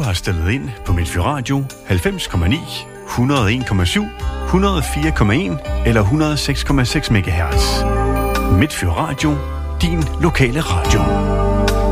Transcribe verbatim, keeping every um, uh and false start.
har stillet ind på Midtfyn Radio halvfems komma ni, et hundrede og en komma syv, et hundrede og fire komma en eller et hundrede og seks komma seks megahertz. Midtfyn Radio, din lokale radio.